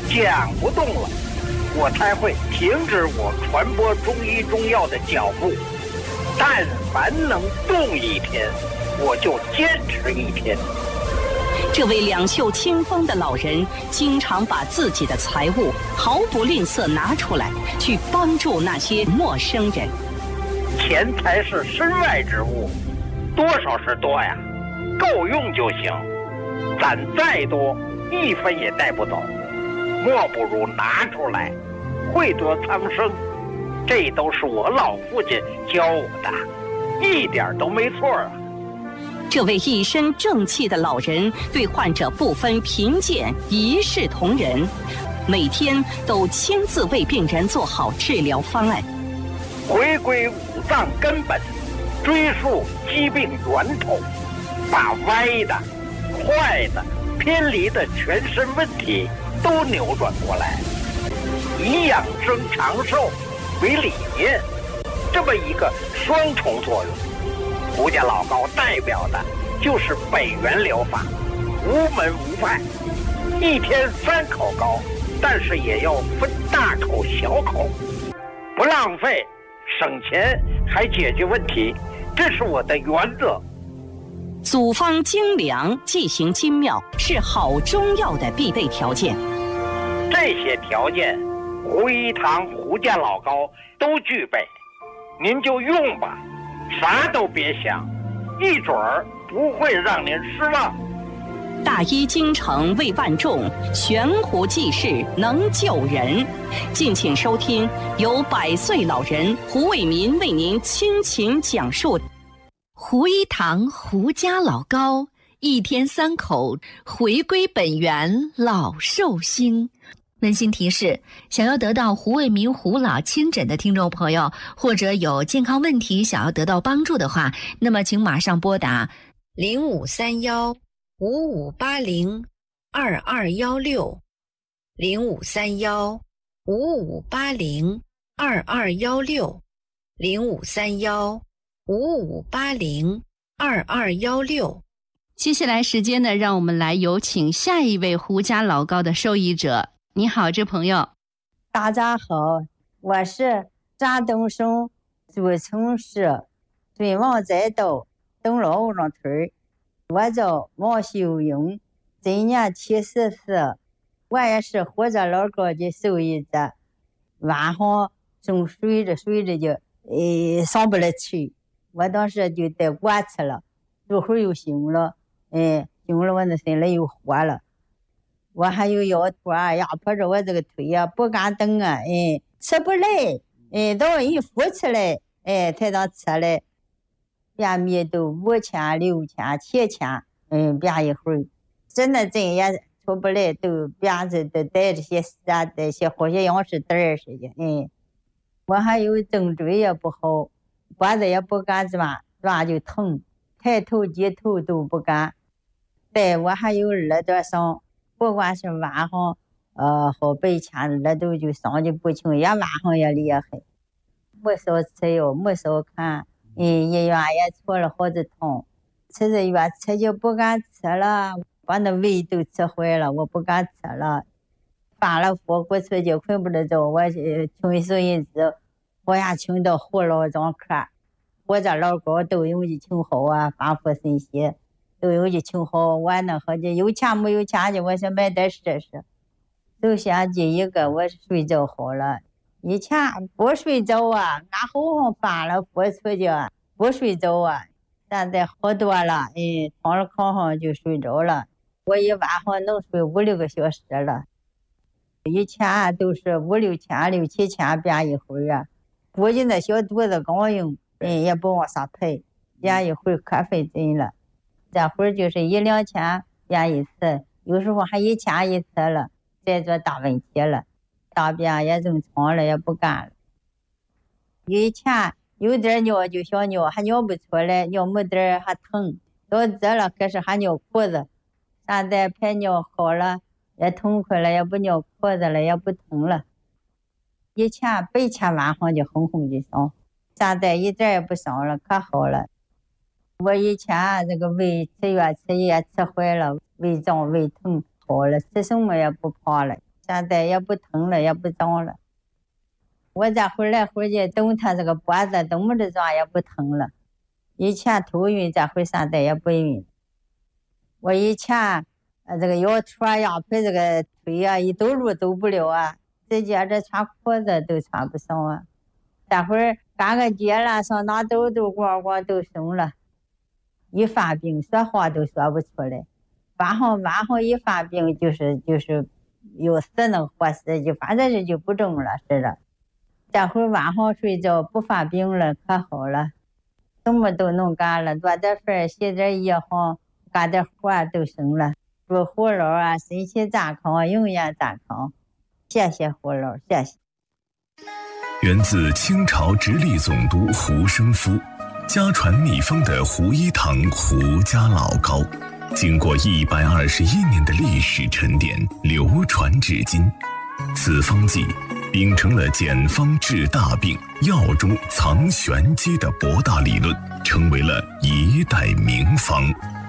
讲不动了，我才会停止我传播中医中药的脚步。但凡能动一天，我就坚持一天。 这位两袖清风的老人，经常把自己的财物毫不吝啬拿出来，去帮助那些陌生人。 钱财是身外之物，多少是多呀，够用就行。攒再多，一分也带不走，莫不如拿出来，惠泽苍生。这都是我老父亲教我的，一点都没错啊。 这位一身正气的老人对患者不分贫贱，一视同仁，每天都亲自为病人做好治疗方案， 回归五脏根本，追溯疾病源头，把歪的、坏的、偏离的全身问题都扭转过来，以养生长寿为理念，这么一个双重作用。胡家老高代表的就是北元疗法，无门无派，一天3口膏，但是也要分大口小口，不浪费，省钱还解决问题，这是我的原则。 组方精良，剂型精妙，是好中药的必备条件。 这些条件，胡一堂、胡家老高都具备，您就用吧，啥都别想，一准儿不会让您失望。 大医精诚为万众，悬壶济世能救人。敬请收听由100岁老人胡卫民为您倾情讲述。 胡一堂胡家老高，一天3口，回归本源老寿星。温馨提示：想要得到胡卫民胡老亲诊的听众朋友，或者有健康问题想要得到帮助的话，那么请马上拨打053155802216 053155802216 053155802216。 接下来时间呢，让我们来有请下一位胡家老高的受益者。你好，这朋友。 大家好，我是山东省诸城市尊王载道东老五庄村，我叫王秀英，今年74岁，我也是胡家老高的受益者。晚上正睡着就上不来去，我当时就带管吃了，一会儿又醒了，醒了我那身里又活了。我还有腰托啊，压迫着我这个腿啊，不敢动啊，吃不来，到一扶起来，才能吃来，便秘都5000、6000、7000，便一会儿，真的针也出不来，都便子都带着些带些好些样式袋似的，我还有颈椎也不好，脖子也不敢转就疼，抬头低头都不敢，对我还有耳朵上。不管是晚上，好白天耳朵就伤的不轻，也晚上也厉害，没少吃药，没少看，医院也出了好多趟，吃着药吃就不敢吃了，把那胃都吃坏了，我不敢吃了，发了火锅出去困不得着，我请收银子，我也请到胡老张科，我这老高都用的挺好啊，反复神仙。都有的挺好，我那好的有钱没有钱的，我是买点试试。首先第一个，我睡觉好了，以前不睡着啊，俺好像翻了火出去不睡着啊，现在好多了，躺了炕上就睡着了，我一晚上能睡5、6个小时了。以前都是5、6千、6、7千便一会儿啊，估计那小肚子刚硬，也不往上抬，便一会儿可费劲了。这会儿就是1、2千便一次，有时候还1千一次了，这就大问题了，大便也正常了，也不干了。以前有点尿就想尿，还尿不出来，尿没点还疼，到这了可是还尿裤子，现在排尿好了，也痛快了，也不尿裤子了，也不疼了。以前白天晚上就哼哼的伤，现在一点也不伤了，可好了。我以前这个胃吃药吃坏了，胃胀胃疼好了，吃什么也不胖了。 现在也不疼了，也不长了。我再回来回去动他这个脖子都没得状，也不疼了。以前头晕，这回现在也不晕。我以前这个腰戳压迫这个腿啊，一走路走不了啊，直接这穿裤子都穿不上啊。这会儿赶个节了，上哪走都咣咣都松了。一发病说话都说不出来，晚上一发病就是有死能活死，就反正就不中了似的。这会儿晚上睡觉不发病了，可好了，什么都能干了，做点饭洗点衣裳，干点活都行了。祝胡老啊身体健康，永远健康。谢谢胡老，谢谢。 源自清朝直隶总督胡生夫，家传秘方的胡一堂胡家老膏，经过121年的历史沉淀，流传至今。此方剂秉承了简方治大病、药中藏玄机的博大理论，成为了一代名方。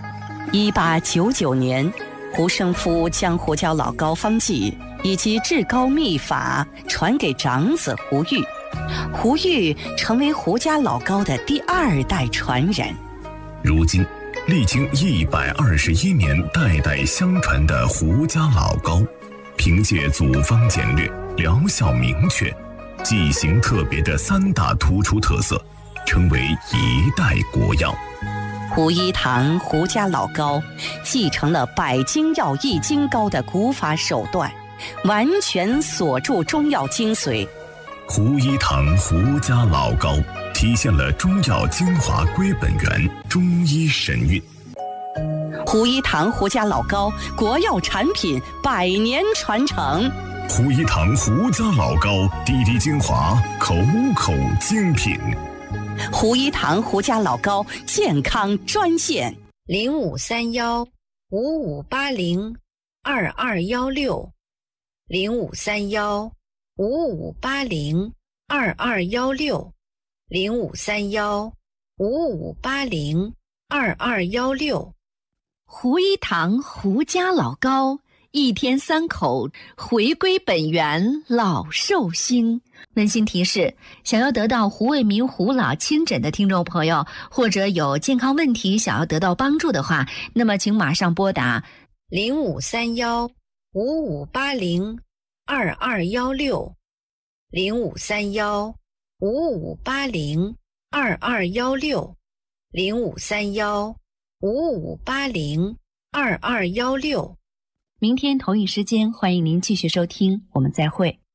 1899年，胡生夫将胡椒老膏方剂以及治膏秘法传给长子胡玉，胡玉成为胡家老膏的第2代传人。 如今，历经121年代代相传的胡家老膏，凭借组方简略、疗效明确、剂型特别的3大突出特色，成为一代国药。 胡一堂胡家老膏继承了百精药易筋膏的古法手段，完全锁住中药精髓。 胡一堂胡家老膏体现了中药精华归本源，中医神韵。 胡一堂胡家老膏国药产品100年传承。 胡一堂胡家老膏滴滴精华，口口精品。 胡一堂胡家老膏健康专线 0531-5580-2216，0531-5580-2216。胡一堂胡家老膏，一天3口，回归本源，老寿星。温馨提示：想要得到胡卫民胡老亲诊的听众朋友，或者有健康问题想要得到帮助的话，那么请马上拨打 0531-5580-2216，0531-5580-2216。 明天同一时间，欢迎您继续收听，我们再会。